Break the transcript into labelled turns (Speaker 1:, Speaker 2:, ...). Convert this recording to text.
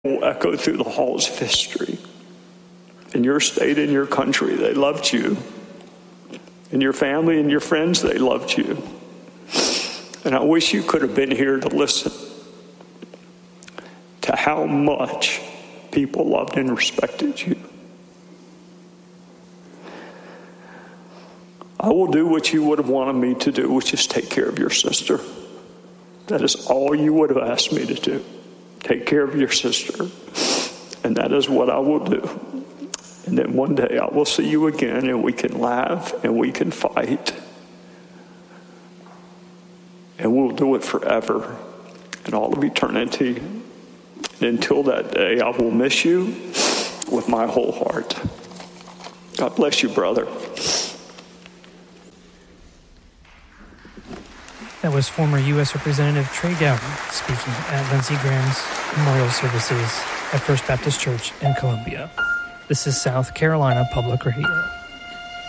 Speaker 1: will echo through the halls of history. In your state, in your country, they loved you. In your family and your friends, they loved you. And I wish you could have been here to listen to how much people loved and respected you. I will do what you would have wanted me to do, which is take care of your sister. That is all you would have asked me to do. Take care of your sister. And that is what I will do. And then one day I will see you again, and we can laugh and we can fight. And we'll do it forever and all of eternity. And until that day, I will miss you with my whole heart. God bless you, brother.
Speaker 2: That was former U.S. Representative Trey Gowdy speaking at Lindsey Graham's memorial services at First Baptist Church in Columbia. This is South Carolina Public Radio.